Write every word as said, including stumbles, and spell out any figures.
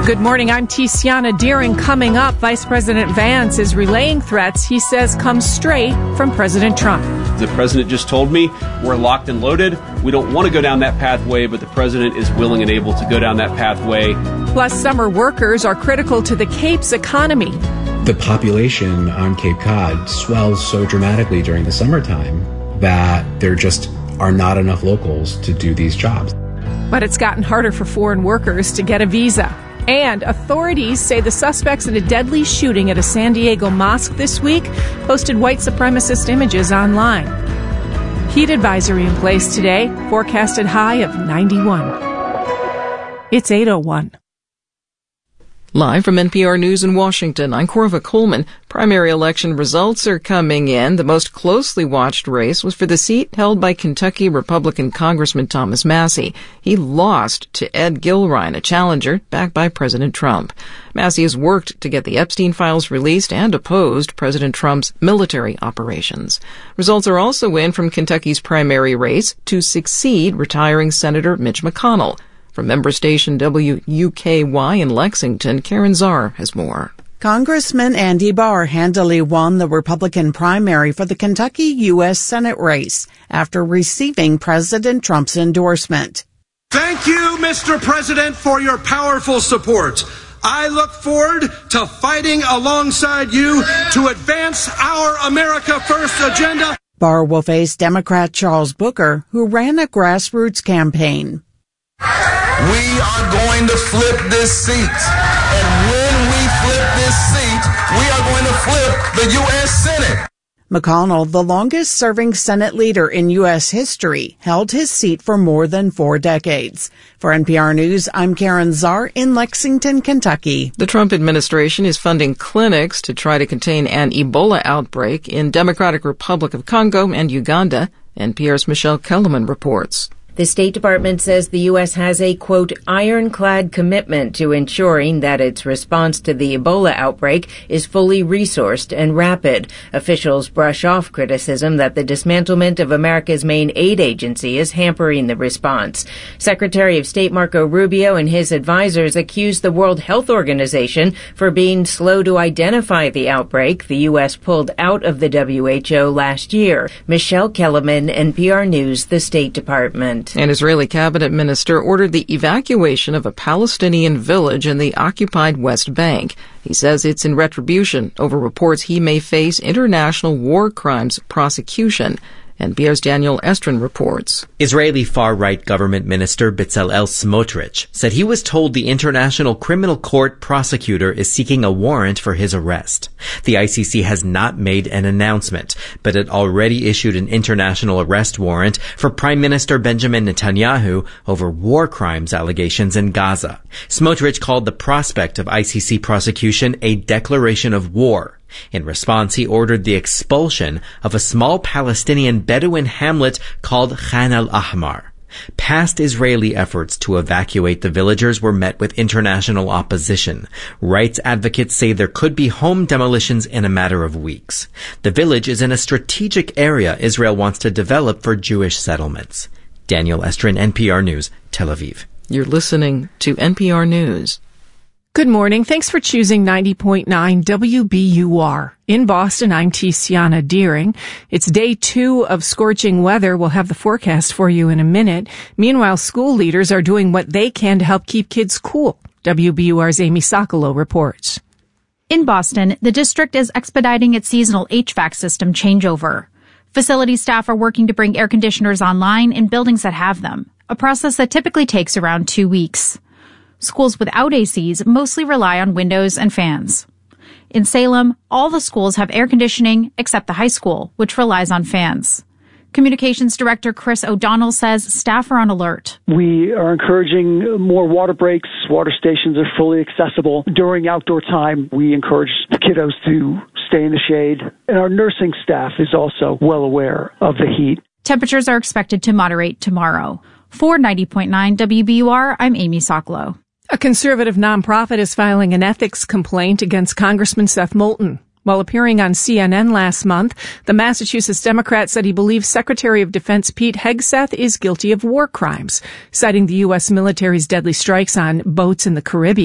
Good morning. I'm Tiziana Deering. Coming up, Vice President Vance is relaying threats he says come straight from President Trump. The president just told me we're locked and loaded. We don't want to go down that pathway, but the president is willing and able to go down that pathway. Plus, summer workers are critical to the Cape's economy. The population on Cape Cod swells so dramatically during the summertime that there just are not enough locals to do these jobs. But it's gotten harder for foreign workers to get a visa. And authorities say the suspects in a deadly shooting at a San Diego mosque this week posted white supremacist images online. Heat advisory in place today, forecasted high of ninety-one. It's eight oh one. Live from N P R News in Washington, I'm Corva Coleman. Primary election results are coming in. The most closely watched race was for the seat held by Kentucky Republican Congressman Thomas Massie. He lost to Ed Gilrine, a challenger backed by President Trump. Massie has worked to get the Epstein files released and opposed President Trump's military operations. Results are also in from Kentucky's primary race to succeed retiring Senator Mitch McConnell. From member station W U K Y in Lexington, Karen Czar has more. Congressman Andy Barr handily won the Republican primary for the Kentucky U S Senate race after receiving President Trump's endorsement. Thank you, Mister President, for your powerful support. I look forward to fighting alongside you to advance our America First agenda. Barr will face Democrat Charles Booker, who ran a grassroots campaign. We are going to flip this seat. And when we flip this seat, we are going to flip the U S Senate. McConnell, the longest-serving Senate leader in U S history, held his seat for more than four decades. For N P R News, I'm Karen Czar in Lexington, Kentucky. The Trump administration is funding clinics to try to contain an Ebola outbreak in Democratic Republic of Congo and Uganda. N P R's Michelle Kellerman reports. The State Department says the U S has a, quote, ironclad commitment to ensuring that its response to the Ebola outbreak is fully resourced and rapid. Officials brush off criticism that the dismantlement of America's main aid agency is hampering the response. Secretary of State Marco Rubio and his advisors accused the World Health Organization for being slow to identify the outbreak the U S pulled out of the W H O last year. Michelle Kellerman, N P R News, the State Department. An Israeli cabinet minister ordered the evacuation of a Palestinian village in the occupied West Bank. He says it's in retribution over reports he may face international war crimes prosecution. N P R's Daniel Estrin reports. Israeli far-right government minister Bezalel Smotrich said he was told the International Criminal Court prosecutor is seeking a warrant for his arrest. The I C C has not made an announcement, but it already issued an international arrest warrant for Prime Minister Benjamin Netanyahu over war crimes allegations in Gaza. Smotrich called the prospect of I C C prosecution a declaration of war. In response, he ordered the expulsion of a small Palestinian Bedouin hamlet called Khan al-Ahmar. Past Israeli efforts to evacuate the villagers were met with international opposition. Rights advocates say there could be home demolitions in a matter of weeks. The village is in a strategic area Israel wants to develop for Jewish settlements. Daniel Estrin, N P R News, Tel Aviv. You're listening to N P R News. Good morning. Thanks for choosing ninety point nine W B U R. In Boston, I'm Tiziana Deering. It's day two of scorching weather. We'll have the forecast for you in a minute. Meanwhile, school leaders are doing what they can to help keep kids cool. W B U R's Amy Sokolow reports. In Boston, the district is expediting its seasonal H V A C system changeover. Facility staff are working to bring air conditioners online in buildings that have them, a process that typically takes around two weeks. Schools without A Cs mostly rely on windows and fans. In Salem, all the schools have air conditioning except the high school, which relies on fans. Communications Director Chris O'Donnell says staff are on alert. We are encouraging more water breaks. Water stations are fully accessible. During outdoor time, we encourage the kiddos to stay in the shade. And our nursing staff is also well aware of the heat. Temperatures are expected to moderate tomorrow. For ninety point nine W B U R, I'm Amy Sokolow. A conservative nonprofit is filing an ethics complaint against Congressman Seth Moulton. While appearing on C N N last month, the Massachusetts Democrat said he believes Secretary of Defense Pete Hegseth is guilty of war crimes, citing the U S military's deadly strikes on boats in the Caribbean.